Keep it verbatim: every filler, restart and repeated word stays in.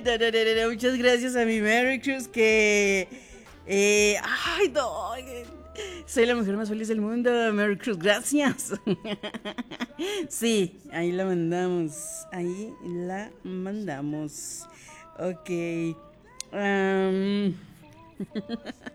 no, no, no, no, muchas gracias a mi Merry Cruz que... Eh, ay, no, eh, soy la mujer más feliz del mundo, Merry Cruz, gracias. Sí, ahí la mandamos, ahí la mandamos. Ok. Um,